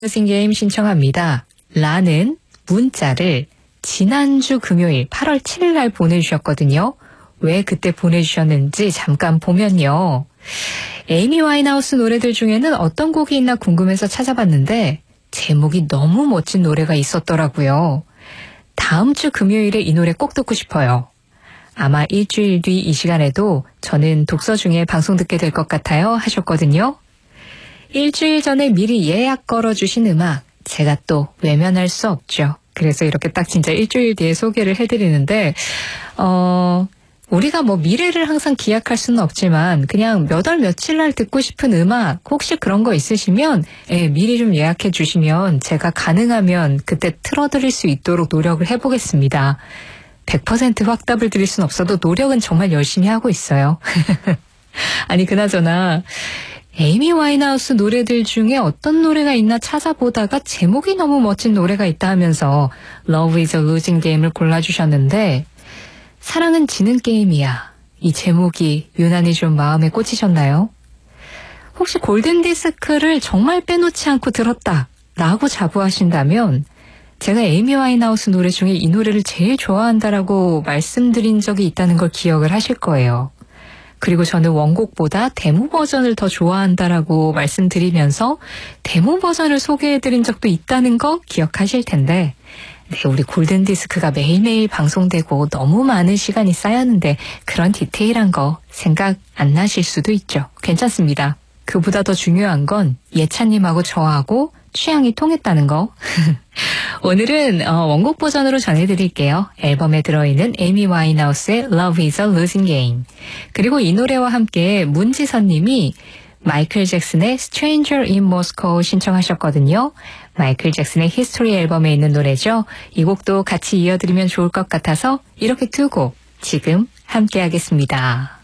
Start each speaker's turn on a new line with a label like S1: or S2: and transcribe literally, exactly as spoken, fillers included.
S1: 승게임 신청합니다. 라는 문자를 지난주 금요일 팔월 칠일 날 보내주셨거든요. 왜 그때 보내주셨는지 잠깐 보면요. 에이미 와인하우스 노래들 중에는 어떤 곡이 있나 궁금해서 찾아봤는데 제목이 너무 멋진 노래가 있었더라고요. 다음 주 금요일에 이 노래 꼭 듣고 싶어요. 아마 일주일 뒤 이 시간에도 저는 독서 중에 방송 듣게 될 것 같아요 하셨거든요. 일주일 전에 미리 예약 걸어주신 음악 제가 또 외면할 수 없죠. 그래서 이렇게 딱 진짜 일주일 뒤에 소개를 해드리는데 어 우리가 뭐 미래를 항상 기약할 수는 없지만 그냥 몇 월 며칠 날 듣고 싶은 음악 혹시 그런 거 있으시면 예, 미리 좀 예약해 주시면 제가 가능하면 그때 틀어드릴 수 있도록 노력을 해보겠습니다. 백 퍼센트 확답을 드릴 수는 없어도 노력은 정말 열심히 하고 있어요. 아니 그나저나 에이미 와인하우스 노래들 중에 어떤 노래가 있나 찾아보다가 제목이 너무 멋진 노래가 있다 하면서 Love is a losing game을 골라주셨는데 사랑은 지는 게임이야. 이 제목이 유난히 좀 마음에 꽂히셨나요? 혹시 골든디스크를 정말 빼놓지 않고 들었다 라고 자부하신다면 제가 에이미 와인하우스 노래 중에 이 노래를 제일 좋아한다라고 말씀드린 적이 있다는 걸 기억을 하실 거예요. 그리고 저는 원곡보다 데모 버전을 더 좋아한다라고 말씀드리면서 데모 버전을 소개해드린 적도 있다는 거 기억하실 텐데 네, 우리 골든디스크가 매일매일 방송되고 너무 많은 시간이 쌓였는데 그런 디테일한 거 생각 안 나실 수도 있죠. 괜찮습니다. 그보다 더 중요한 건 예찬님하고 저하고 취향이 통했다는 거. 오늘은 어, 원곡 버전으로 전해드릴게요. 앨범에 들어있는 에이미 와인하우스의 Love is a losing game. 그리고 이 노래와 함께 문지선 님이 마이클 잭슨의 Stranger in Moscow 신청하셨거든요. 마이클 잭슨의 히스토리 앨범에 있는 노래죠. 이 곡도 같이 이어드리면 좋을 것 같아서 이렇게 두 곡 지금 함께 하겠습니다.